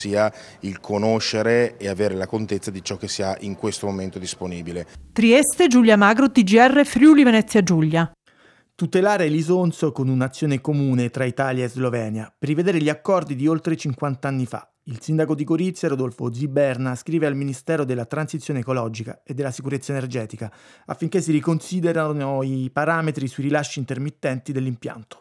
sia il conoscere e avere la contezza di ciò che si ha in questo momento disponibile. Trieste, Giulia Magro, TGR Friuli Venezia Giulia. Tutelare l'Isonzo con un'azione comune tra Italia e Slovenia per rivedere gli accordi di oltre 50 anni fa. Il sindaco di Gorizia, Rodolfo Ziberna, scrive al Ministero della Transizione Ecologica e della Sicurezza Energetica affinché si riconsiderino i parametri sui rilasci intermittenti dell'impianto.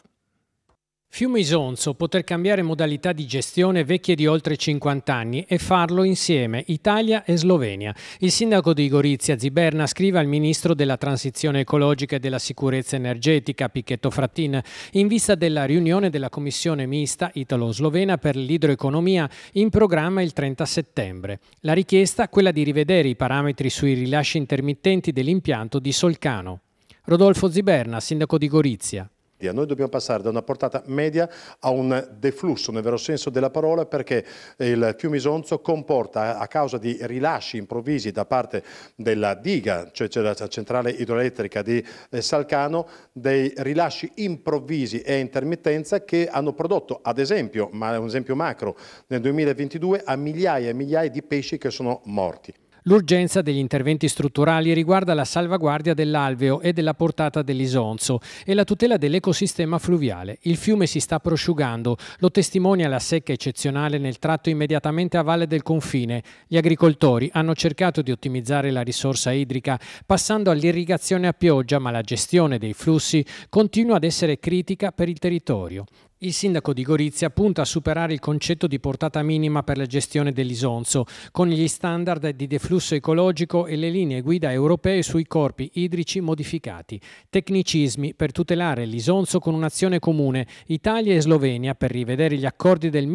Fiume Isonzo, poter cambiare modalità di gestione vecchie di oltre 50 anni e farlo insieme, Italia e Slovenia. Il sindaco di Gorizia, Ziberna, scrive al ministro della Transizione Ecologica e della Sicurezza Energetica, Pichetto Frattin, in vista della riunione della Commissione Mista Italo-Slovena per l'idroeconomia in programma il 30 settembre. La richiesta è quella di rivedere i parametri sui rilasci intermittenti dell'impianto di Solcano. Rodolfo Ziberna, sindaco di Gorizia. Noi dobbiamo passare da una portata media a un deflusso nel vero senso della parola, perché il fiume Isonzo comporta, a causa di rilasci improvvisi da parte della diga, cioè la centrale idroelettrica di Salcano, dei rilasci improvvisi e intermittenza che hanno prodotto, ad esempio, ma è un esempio macro, nel 2022 a migliaia e migliaia di pesci che sono morti. L'urgenza degli interventi strutturali riguarda la salvaguardia dell'alveo e della portata dell'Isonzo e la tutela dell'ecosistema fluviale. Il fiume si sta prosciugando, lo testimonia la secca eccezionale nel tratto immediatamente a valle del confine. Gli agricoltori hanno cercato di ottimizzare la risorsa idrica passando all'irrigazione a pioggia, ma la gestione dei flussi continua ad essere critica per il territorio. Il sindaco di Gorizia punta a superare il concetto di portata minima per la gestione dell'Isonzo, con gli standard di deflusso ecologico e le linee guida europee sui corpi idrici modificati. Tecnicismi per tutelare l'Isonzo con un'azione comune, Italia e Slovenia, per rivedere gli accordi del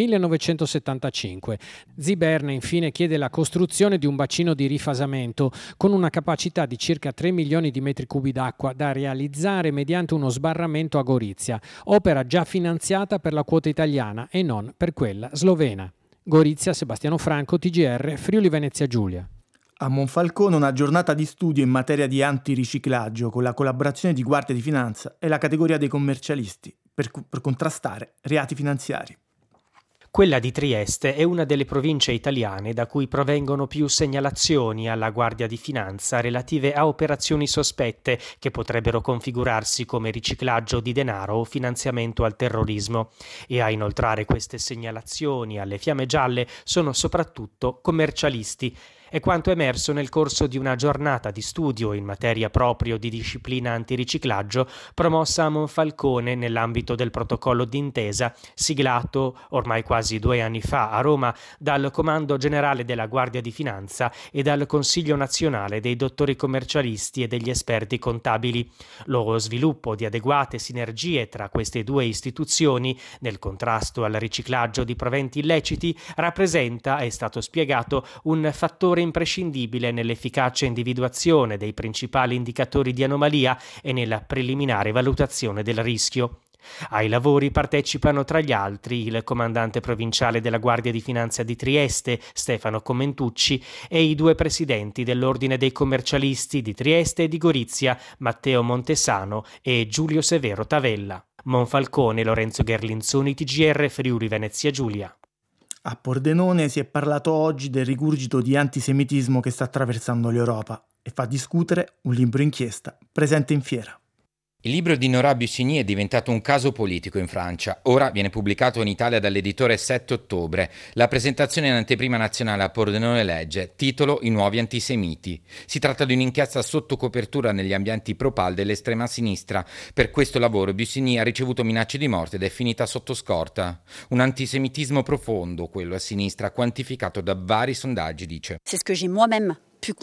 1975. Ziberna infine chiede la costruzione di un bacino di rifasamento con una capacità di circa 3 milioni di metri cubi d'acqua da realizzare mediante uno sbarramento a Gorizia, opera già finanziata per la quota italiana e non per quella slovena. Gorizia, Sebastiano Franco, TGR, Friuli Venezia Giulia. A Monfalcone una giornata di studio in materia di antiriciclaggio con la collaborazione di Guardia di Finanza e la categoria dei commercialisti per contrastare reati finanziari. Quella di Trieste è una delle province italiane da cui provengono più segnalazioni alla Guardia di Finanza relative a operazioni sospette che potrebbero configurarsi come riciclaggio di denaro o finanziamento al terrorismo. E a inoltrare queste segnalazioni alle fiamme gialle sono soprattutto commercialisti. È quanto emerso nel corso di una giornata di studio in materia proprio di disciplina antiriciclaggio promossa a Monfalcone nell'ambito del protocollo d'intesa siglato ormai quasi 2 anni fa a Roma dal Comando Generale della Guardia di Finanza e dal Consiglio Nazionale dei Dottori Commercialisti e degli Esperti Contabili. Lo sviluppo di adeguate sinergie tra queste due istituzioni nel contrasto al riciclaggio di proventi illeciti rappresenta, è stato spiegato, un fattore imprescindibile nell'efficace individuazione dei principali indicatori di anomalia e nella preliminare valutazione del rischio. Ai lavori partecipano tra gli altri il comandante provinciale della Guardia di Finanza di Trieste, Stefano Comentucci, e i 2 presidenti dell'Ordine dei Commercialisti di Trieste e di Gorizia, Matteo Montesano e Giulio Severo Tavella. Monfalcone, Lorenzo Gherlinzoni, TGR, Friuli Venezia Giulia. A Pordenone si è parlato oggi del rigurgito di antisemitismo che sta attraversando l'Europa e fa discutere un libro inchiesta presente in fiera. Il libro di Nora Bussigny è diventato un caso politico in Francia. Ora viene pubblicato in Italia dall'editore 7 ottobre. La presentazione in anteprima nazionale a Pordenone legge, titolo I nuovi antisemiti. Si tratta di un'inchiesta sotto copertura negli ambienti pro-PAL dell'estrema sinistra. Per questo lavoro Bussigny ha ricevuto minacce di morte ed è finita sotto scorta. Un antisemitismo profondo, quello a sinistra, quantificato da vari sondaggi, dice. C'est ce que j'ai moi-même.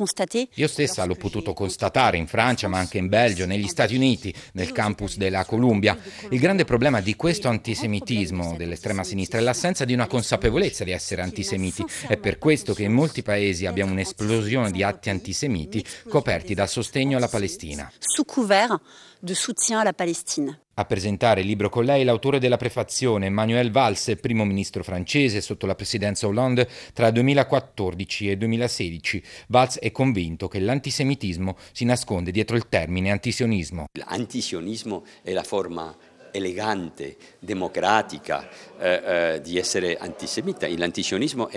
Io stessa l'ho potuto constatare in Francia, ma anche in Belgio, negli Stati Uniti, nel campus della Columbia. Il grande problema di questo antisemitismo dell'estrema sinistra è l'assenza di una consapevolezza di essere antisemiti. È per questo che in molti paesi abbiamo un'esplosione di atti antisemiti coperti dal sostegno alla Palestina. Sous couvert de soutien à la Palestine. A presentare il libro con lei l'autore della prefazione, Manuel Valls, primo ministro francese sotto la presidenza Hollande tra 2014 e 2016. Valls è convinto che l'antisemitismo si nasconde dietro il termine antisionismo. L'antisionismo è la forma elegante, democratica di essere antisemita. L'antisionismo è